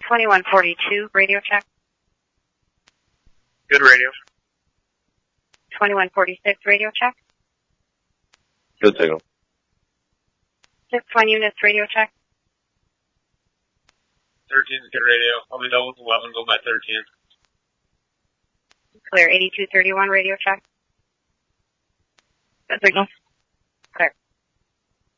2142, radio check. Good radio. 2146, radio check. Good signal. 61 units, radio check. 13 is good radio. I'll be done with 11, go by 13. Clear. 8231, radio check. Good signal.